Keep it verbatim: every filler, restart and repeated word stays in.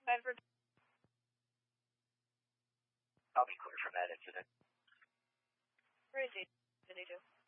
Bedford. I'll be clear from that incident. Where is he? Did he do?